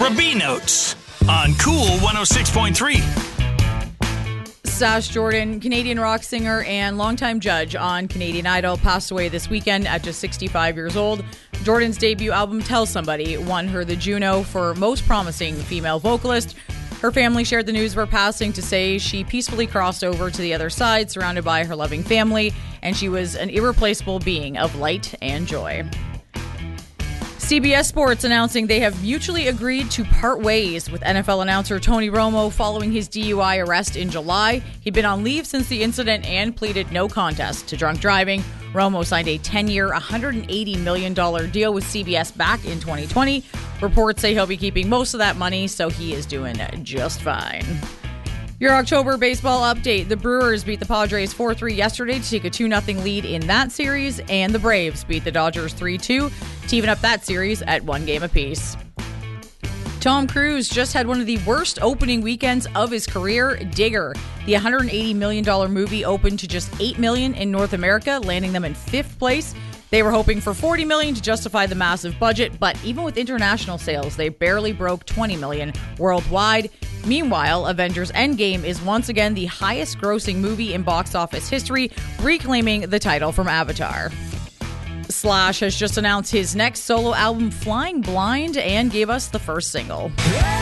Extra B Notes on Cool 106.3. Sash Jordan, Canadian rock singer and longtime judge on Canadian Idol, passed away this weekend at just 65 years old. Jordan's debut album, Tell Somebody, won her the Juno for Most Promising Female Vocalist. Her family shared the news of her passing to say she peacefully crossed over to the other side, surrounded by her loving family, and she was an irreplaceable being of light and joy. CBS Sports announcing they have mutually agreed to part ways with NFL announcer Tony Romo following his DUI arrest in July. He'd been on leave since the incident and pleaded no contest to drunk driving. Romo signed a 10-year, $180 million deal with CBS back in 2020. Reports say he'll be keeping most of that money, so he is doing just fine. Your October baseball update. The Brewers beat the Padres 4-3 yesterday to take a 2-0 lead in that series, and the Braves beat the Dodgers 3-2 to even up that series at 1 game apiece. Tom Cruise just had one of the worst opening weekends of his career. Digger, the $180 million movie, opened to just $8 million in North America, landing them in 5th place. They were hoping for $40 million to justify the massive budget, but even with international sales, they barely broke $20 million worldwide. Meanwhile, Avengers Endgame is once again the highest-grossing movie in box office history, reclaiming the title from Avatar. Slash has just announced his next solo album, Flying Blind, and gave us the first single.